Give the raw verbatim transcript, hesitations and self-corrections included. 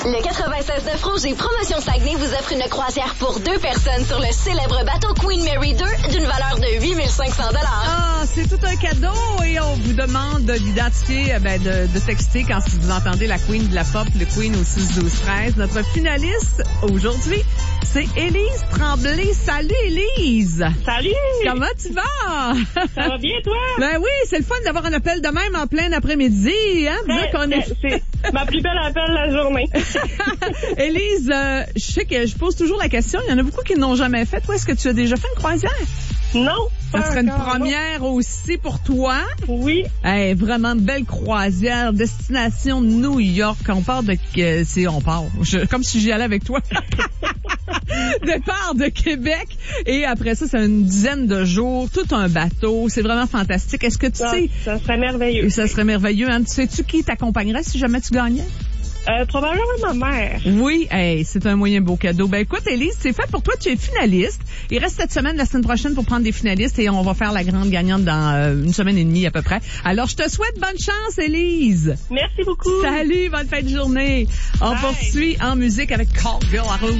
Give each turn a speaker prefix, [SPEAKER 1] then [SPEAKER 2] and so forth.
[SPEAKER 1] Le quatre-vingt-seize neuf Rouge et Promotion Saguenay vous offre une croisière pour deux personnes sur le célèbre bateau Queen Mary deux d'une valeur de huit mille cinq cents dollars.
[SPEAKER 2] Ah, c'est tout un cadeau et on vous demande d'identifier, ben, de, de texter quand vous entendez la Queen de la pop, le Queen au six douze treize. Notre finaliste aujourd'hui, c'est Élise Tremblay. Salut Élise!
[SPEAKER 3] Salut!
[SPEAKER 2] Comment tu vas?
[SPEAKER 3] Ça va bien toi?
[SPEAKER 2] Ben oui, c'est le fun d'avoir un appel de même en plein après-midi, hein?
[SPEAKER 3] Ben,
[SPEAKER 2] qu'on est...
[SPEAKER 3] C'est ma plus belle appel de la journée.
[SPEAKER 2] Élise, euh, je sais que je pose toujours la question, il y en a beaucoup qui ne l'ont jamais fait. Toi, est-ce que tu as déjà fait une croisière?
[SPEAKER 3] Non.
[SPEAKER 2] Ça serait une
[SPEAKER 3] encore,
[SPEAKER 2] première
[SPEAKER 3] non.
[SPEAKER 2] aussi pour toi.
[SPEAKER 3] Oui.
[SPEAKER 2] Hey, vraiment une belle croisière, destination New York. On part de... Euh, c'est, on part. Je, comme si j'y allais avec toi. Départ de Québec. Et après ça, c'est une dizaine de jours. Tout un bateau. C'est vraiment fantastique. Est-ce que tu
[SPEAKER 3] Ça,
[SPEAKER 2] sais...
[SPEAKER 3] ça serait merveilleux.
[SPEAKER 2] Ça serait merveilleux. Hein? Sais-tu qui t'accompagnerait si jamais tu gagnais?
[SPEAKER 3] Euh, probablement ma mère.
[SPEAKER 2] Oui, hey, c'est un moyen beau cadeau. Ben écoute, Élise, c'est fait pour toi, tu es finaliste. Il reste cette semaine, la semaine prochaine pour prendre des finalistes et on va faire la grande gagnante dans euh, une semaine et demie à peu près. Alors, je te souhaite bonne chance, Élise.
[SPEAKER 3] Merci beaucoup.
[SPEAKER 2] Salut, bonne fin de journée. On
[SPEAKER 3] Bye.
[SPEAKER 2] poursuit en musique avec Call Girl à Rouge.